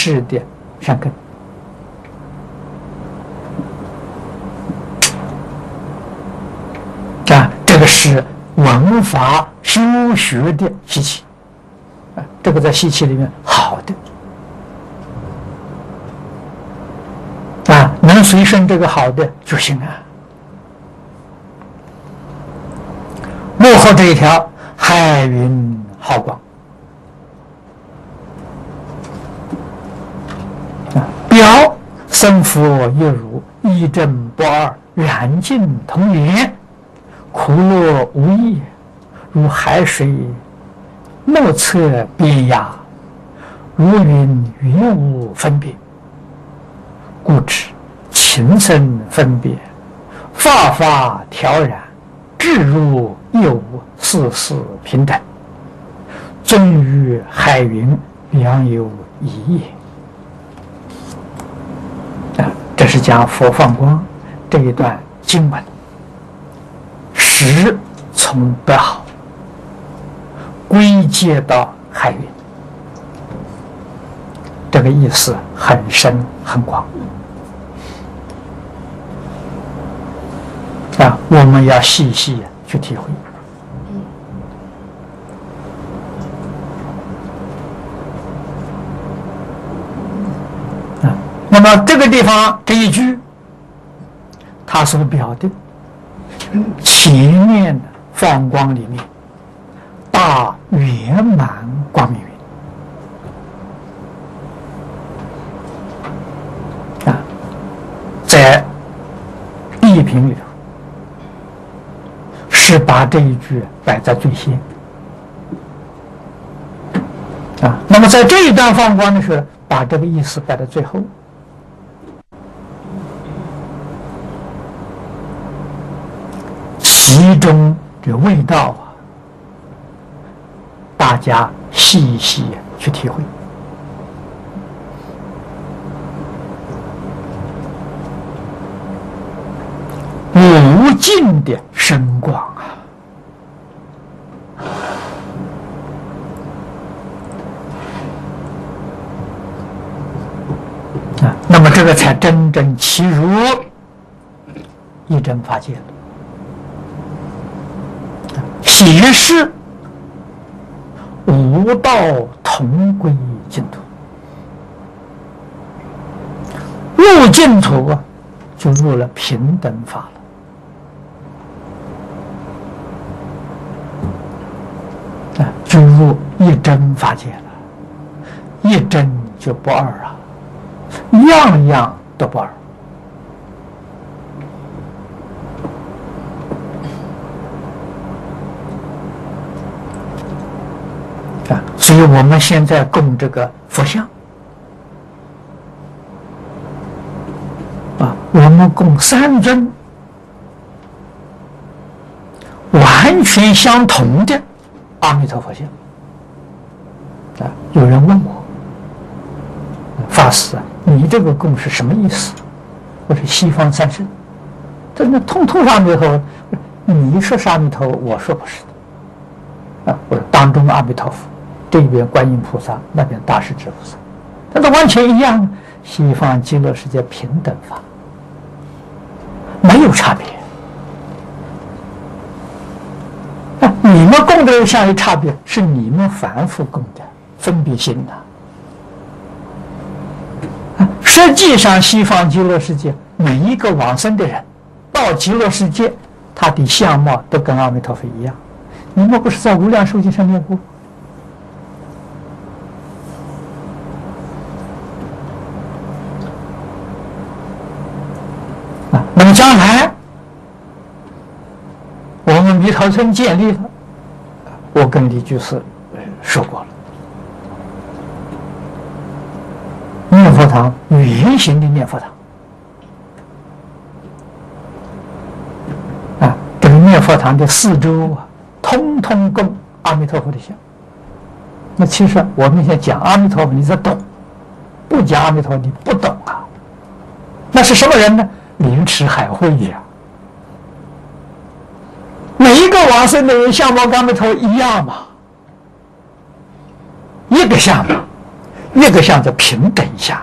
世的善根。这个是文法修学的习气，这个在习气里面好的能随顺这个好的就行啊。幕后这一条海云浩光表僧佛一如，一真不二，染净同源，苦乐无异，如海水莫测边涯，如云云雾分别，故知情生分别，法法调然，至如一无，事事平等，终于海云良有一也。这是讲佛放光这一段经文，实从德好归结到海云，这个意思很深很广我们要细细去体会。那么这个地方这一句，它所表的前面的放光里面大圆满光明云在地品里头是把这一句摆在最先那么在这一段放光的时候，把这个意思摆在最后。其中的味道大家细细去体会。无尽的深广那么这个才真正契入一真法界了。其实无道同归净土，入净土就入了平等法了就入一真法界了。一真就不二样样都不二。所以我们现在供这个佛像我们供三尊完全相同的阿弥陀佛像有人问我，法师你这个供是什么意思？我说西方三圣，这那通通是阿弥陀佛，你说是阿弥陀佛，我说不是的我说当中阿弥陀佛，这边观音菩萨，那边大势至菩萨，它都完全一样。西方极乐世界平等法，没有差别。你们供的像有差别，是你们凡夫供的分别心实际上，西方极乐世界每一个往生的人到极乐世界，他的相貌都跟阿弥陀佛一样。你们不是在无量寿经上念过？那么将来我们弥陀村建立了，我跟李居士说过了，念佛堂圆形的念佛堂这个念佛堂的四周通通供阿弥陀佛的像。那其实我们现在讲阿弥陀佛你在懂，不讲阿弥陀佛你不懂那是什么人呢？灵池海会每一个往生的人相貌跟阿弥陀佛一样嘛，一个相貌， 越个像在平等下。